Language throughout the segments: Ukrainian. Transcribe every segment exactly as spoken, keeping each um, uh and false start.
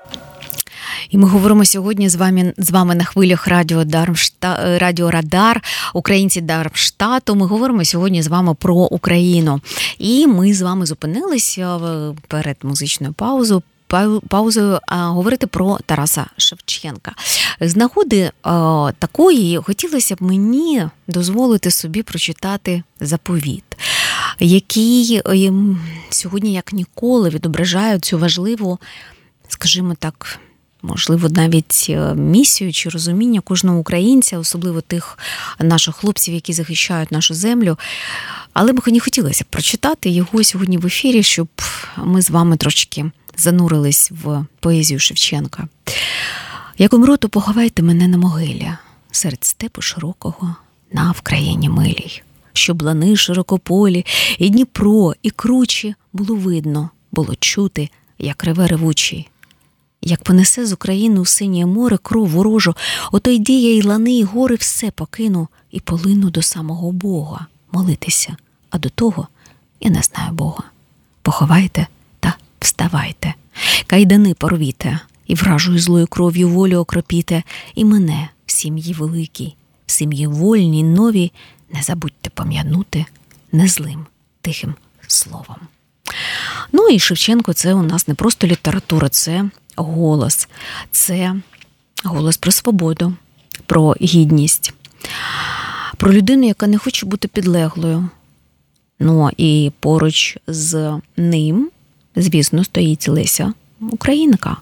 І ми говоримо сьогодні з вами, з вами на хвилях радіо, Дармшта, радіо Радар, українці Дармштату. Ми говоримо сьогодні з вами про Україну. І ми з вами зупинилися перед музичною паузою, паузою а, говорити про Тараса Шевченка. З нагоди а, такої хотілося б мені дозволити собі прочитати заповіт, який сьогодні як ніколи відображає цю важливу, скажімо так, можливо, навіть місію чи розуміння кожного українця, особливо тих наших хлопців, які захищають нашу землю. Але б не хотілося прочитати його сьогодні в ефірі, щоб ми з вами трошки занурились в поезію Шевченка. «Як умру, то поховайте мене на могилі, серед степу широкого, на Вкраїні милій, щоб лани широкополі, і Дніпро, і кручі було видно, було чути, як реве ревучий. Як понесе з України у синє море кров ворожу, ото йди я й лани, і гори все покину, і полину до самого Бога молитися, а до того я не знаю Бога. Поховайте та вставайте, кайдани порвіте, і вражою злою кров'ю волю окропіте, і мене в сім'ї великій, в сім'ї вольній, новій, не забудьте пом'янути незлим, тихим словом». Ну і Шевченко – це у нас не просто література, це голос. Це голос про свободу, про гідність, про людину, яка не хоче бути підлеглою. Ну і поруч з ним, звісно, стоїть Леся Українка.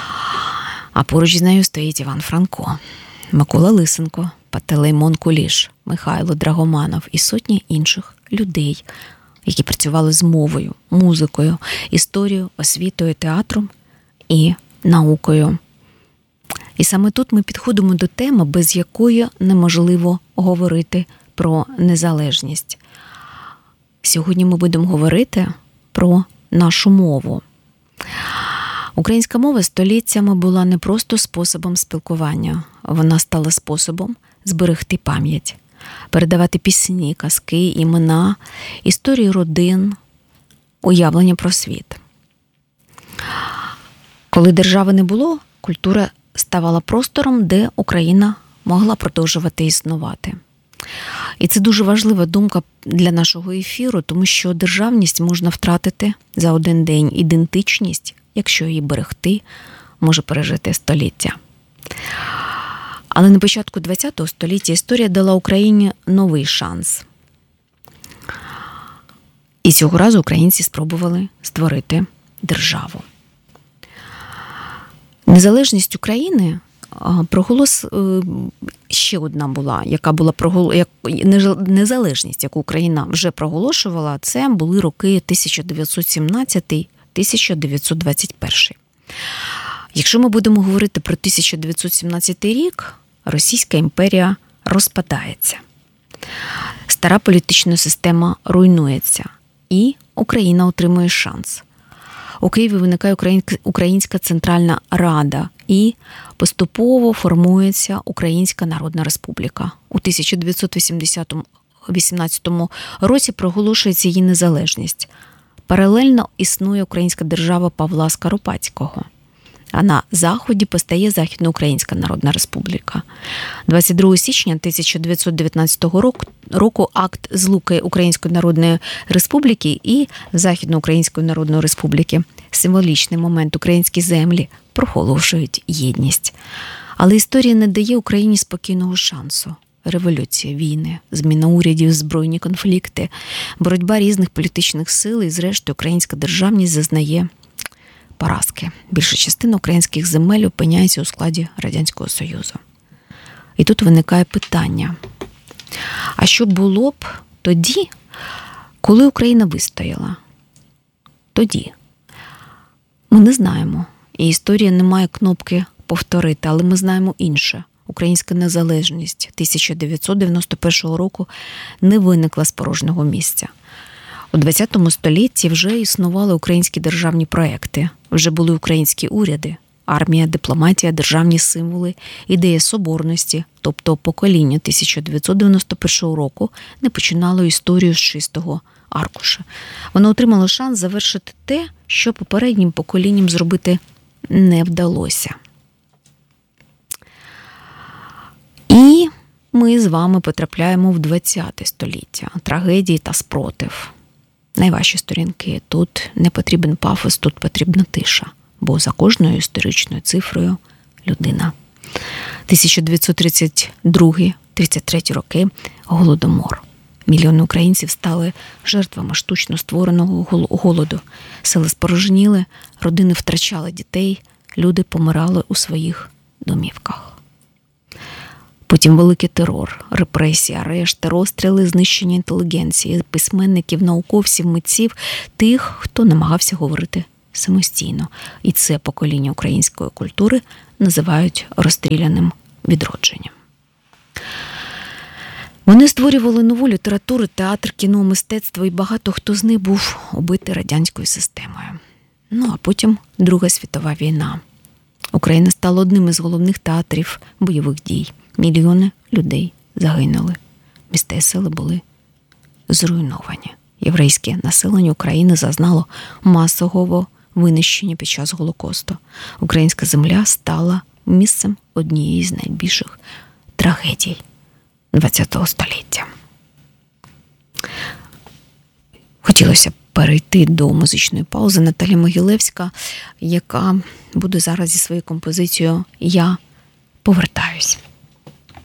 А поруч з нею стоїть Іван Франко, Микола Лисенко, Пантелеймон Куліш, Михайло Драгоманов і сотні інших людей, які працювали з мовою, музикою, історією, освітою, театром і наукою. І саме тут ми підходимо до теми, без якої неможливо говорити про незалежність. Сьогодні ми будемо говорити про нашу мову. Українська мова століттями була не просто способом спілкування. Вона стала способом зберегти пам'ять, передавати пісні, казки, імена, історії родин, уявлення про світ. Коли держави не було, культура ставала простором, де Україна могла продовжувати існувати. І це дуже важлива думка для нашого ефіру, тому що державність можна втратити за один день, ідентичність, якщо її берегти, може пережити століття. Але на початку ХХ століття історія дала Україні новий шанс. І цього разу українці спробували створити державу. Незалежність України проголос ще одна була, яка була прогол... як... незалежність, яку Україна вже проголошувала, це були роки тисяча дев'ятсот сімнадцятий - тисяча дев'ятсот двадцять перший. Якщо ми будемо говорити про тисяча дев'ятсот сімнадцятий рік, Російська імперія розпадається. Стара політична система руйнується, і Україна отримує шанс. У Києві виникає Українська Центральна Рада, і поступово формується Українська Народна Республіка. У тисяча дев'ятсот вісімнадцятому році проголошується її незалежність. Паралельно існує Українська держава Павла Скоропадського. А на Заході постає Західноукраїнська Народна Республіка. двадцять другого січня тисяча дев'ятсот дев'ятнадцятого року, року акт злуки Української Народної Республіки і Західноукраїнської Народної Республіки. Символічний момент. Українські землі проголошують єдність. Але історія не дає Україні спокійного шансу. Революція, війни, зміна урядів, збройні конфлікти, боротьба різних політичних сил і, зрештою, українська державність зазнає поразки. Більша частина українських земель опиняється у складі Радянського Союзу. І тут виникає питання. А що було б тоді, коли Україна вистояла? Тоді. Ми не знаємо. І історія не має кнопки повторити, але ми знаємо інше. Українська незалежність тисяча дев'ятсот дев'яносто першого року не виникла з порожнього місця. У ХХ столітті вже існували українські державні проекти, вже були українські уряди, армія, дипломатія, державні символи, ідея соборності, тобто покоління тисяча дев'ятсот дев'яносто першого року не починало історію з чистого аркуша. Воно отримало шанс завершити те, що попереднім поколінням зробити не вдалося. І ми з вами потрапляємо в ХХ століття. Трагедії та спротив. Найважчі сторінки. Тут не потрібен пафос, тут потрібна тиша. Бо за кожною історичною цифрою людина. тисяча дев'ятсот тридцять другий - тридцять третій роки – Голодомор. Мільйони українців стали жертвами штучно створеного голоду. Сели спорожніли, родини втрачали дітей, люди помирали у своїх домівках. Потім великий терор, репресії, арешти, розстріли, знищення інтелігенції, письменників, науковців, митців, тих, хто намагався говорити самостійно. І це покоління української культури називають розстріляним відродженням. Вони створювали нову літературу, театр, кіно, мистецтво, і багато хто з них був убитий радянською системою. Ну, а потім Друга світова війна. Україна стала одним із головних театрів бойових дій. Мільйони людей загинули. Міста і села були зруйновані. Єврейське населення України зазнало масового винищення під час Голокосту. Українська земля стала місцем однієї з найбільших трагедій ХХ століття. Хотілося б перейти до музичної паузи. Наталя Могилевська, яка буде зараз зі своєю композицією «Я повертаюсь».